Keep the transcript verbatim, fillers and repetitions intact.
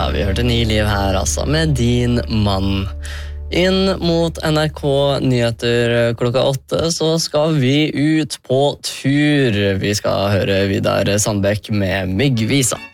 Ja, vi hørte Ni liv her, altså, med Din mann. Inn mot N R K Nyheter klokka åtte, så skal vi ut på tur. Vi skal høre Vidar Sandbekk med Myggvisa.